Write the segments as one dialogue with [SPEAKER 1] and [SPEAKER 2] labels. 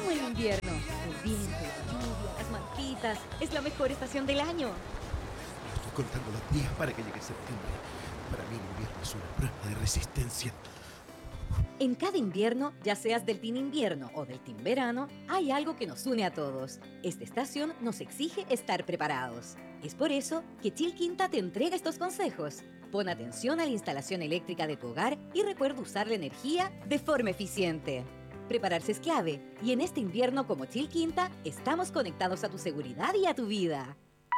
[SPEAKER 1] amo el invierno. El viento, la lluvia, las mantitas. Es la mejor estación del año.
[SPEAKER 2] Estoy contando los días para que llegue septiembre. Para mí el invierno es una prueba de resistencia.
[SPEAKER 1] En cada invierno, ya seas del team invierno o del team verano, hay algo que nos une a todos. Esta estación nos exige estar preparados. Es por eso que Chilquinta te entrega estos consejos. Pon atención a la instalación eléctrica de tu hogar y recuerda usar la energía de forma eficiente. Prepararse es clave y en este invierno como Chilquinta estamos conectados a tu seguridad y a tu vida.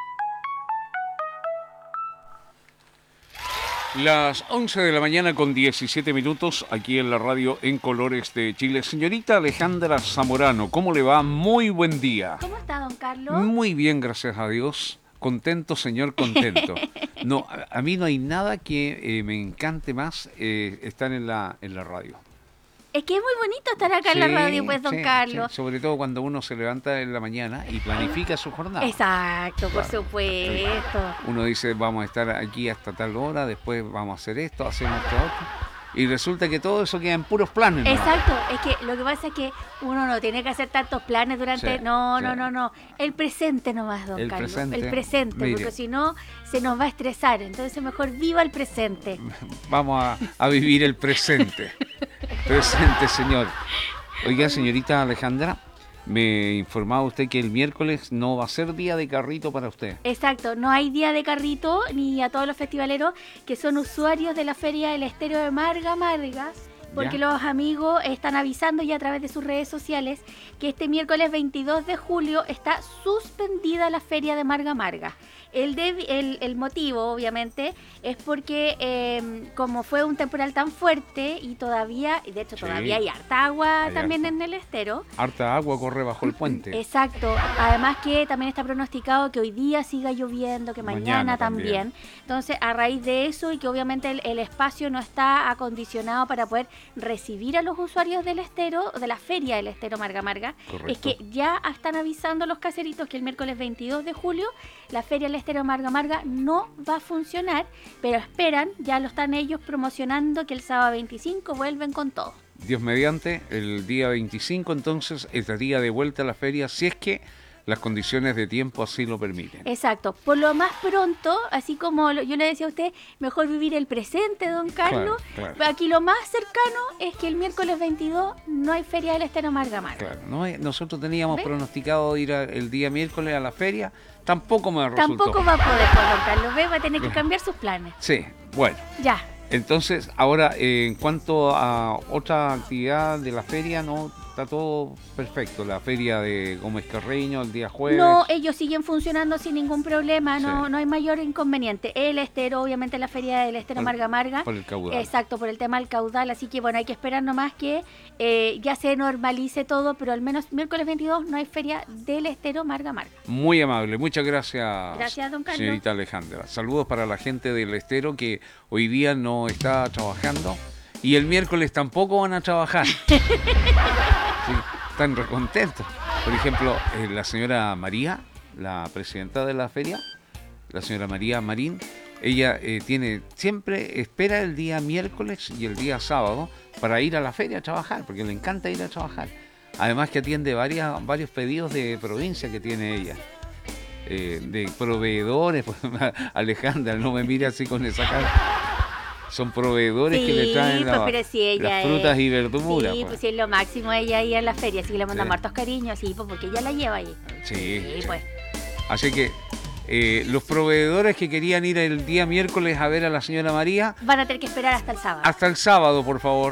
[SPEAKER 3] Las 11 de la mañana con 17 minutos aquí en la radio En Colores de Chile. Señorita Alejandra Zamorano, ¿cómo le va? Muy buen día.
[SPEAKER 4] ¿Cómo está, don Carlos?
[SPEAKER 3] Muy bien, gracias a Dios. Contento, señor, contento. No, a mí no hay nada que me encante más estar en la radio.
[SPEAKER 4] Es que es muy bonito estar acá en la radio, pues, don Carlos.
[SPEAKER 3] Sí. Sobre todo cuando uno se levanta en la mañana y planifica su jornada.
[SPEAKER 4] Exacto, por supuesto.
[SPEAKER 3] Uno dice, vamos a estar aquí hasta tal hora, después vamos a hacer esto, hacemos esto otro. Y resulta que todo eso queda en puros planes, ¿no?
[SPEAKER 4] Exacto, es que lo que pasa es que uno no tiene que hacer tantos planes durante...
[SPEAKER 3] Sí,
[SPEAKER 4] no. El presente nomás, don Carlos. El presente,
[SPEAKER 3] mire,
[SPEAKER 4] porque si no se nos va a estresar. Entonces mejor viva el presente.
[SPEAKER 3] Vamos a vivir el presente. Presente, señor. Oiga, señorita Alejandra, me informaba usted que el miércoles no va a ser día de carrito para usted.
[SPEAKER 4] Exacto, no hay día de carrito ni a todos los festivaleros que son usuarios de la Feria del Estero de Marga Marga, porque los amigos están avisando ya a través de sus redes sociales que este miércoles 22 de julio está suspendida la Feria de Marga Marga. El motivo, obviamente, es porque como fue un temporal tan fuerte y todavía, de hecho todavía hay harta agua también en el estero.
[SPEAKER 3] Harta agua corre bajo el puente.
[SPEAKER 4] Exacto. Además que también está pronosticado que hoy día siga lloviendo, que mañana también. Entonces, a raíz de eso y que obviamente el espacio no está acondicionado para poder recibir a los usuarios del estero, de la Feria del Estero Marga Marga, es que ya están avisando los caseritos que el miércoles 22 de julio la Feria del Estero Marga Marga no va a funcionar, pero esperan, ya lo están ellos promocionando, que el sábado 25 vuelven con todo.
[SPEAKER 3] Dios mediante, el día 25 entonces estaría de vuelta a la feria si es que las condiciones de tiempo así lo permiten.
[SPEAKER 4] Exacto. Por lo más pronto, así como yo le decía a usted, mejor vivir el presente, don Carlos.
[SPEAKER 3] Claro.
[SPEAKER 4] Aquí lo más cercano es que el miércoles 22 no hay Feria del Estero Marga Marga.
[SPEAKER 3] Claro, nosotros teníamos pronosticado ir el día miércoles a la feria, tampoco me resultó.
[SPEAKER 4] Tampoco va a poder, don Carlos, va a tener que cambiar sus planes.
[SPEAKER 3] Sí, bueno.
[SPEAKER 4] Ya.
[SPEAKER 3] Entonces, ahora, en cuanto a otra actividad de la feria, no está todo perfecto. La feria de Gómez Carreño el día jueves.
[SPEAKER 4] No, ellos siguen funcionando sin ningún problema, no hay mayor inconveniente. El estero, obviamente la feria del Estero Marga Marga.
[SPEAKER 3] Por el caudal.
[SPEAKER 4] Exacto, por el tema del caudal. Así que bueno, hay que esperar nomás que ya se normalice todo, pero al menos miércoles 22 no hay feria del Estero Marga Marga.
[SPEAKER 3] Muy amable, muchas gracias.
[SPEAKER 4] Gracias, don Carlos.
[SPEAKER 3] Señorita Alejandra. Saludos para la gente del Estero que hoy día no está trabajando y el miércoles tampoco van a trabajar. Sí, están recontentos. Por ejemplo, la señora María, la presidenta de la feria, la señora María Marín, ella siempre espera el día miércoles y el día sábado para ir a la feria a trabajar, porque le encanta ir a trabajar. Además que atiende varios pedidos de provincia que tiene ella. De proveedores, pues, Alejandra, no me mire así con esa cara. Son proveedores que le traen las frutas y verduras.
[SPEAKER 4] Sí, pues sí, es lo máximo ella ahí en la feria, así que le mandamos hartos cariños, sí, pues porque ella la lleva ahí.
[SPEAKER 3] Sí,
[SPEAKER 4] pues.
[SPEAKER 3] Así que los proveedores que querían ir el día miércoles a ver a la señora María
[SPEAKER 4] van a tener que esperar hasta el sábado.
[SPEAKER 3] Hasta el sábado, por favor.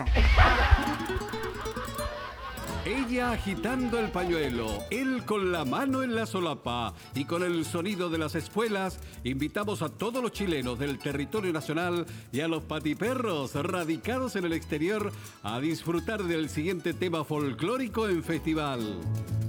[SPEAKER 5] Ella agitando el pañuelo, él con la mano en la solapa y con el sonido de las espuelas, invitamos a todos los chilenos del territorio nacional y a los patiperros radicados en el exterior a disfrutar del siguiente tema folclórico en festival.